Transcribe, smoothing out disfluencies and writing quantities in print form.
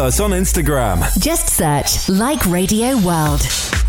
us on Instagram. Just search Like Radio World.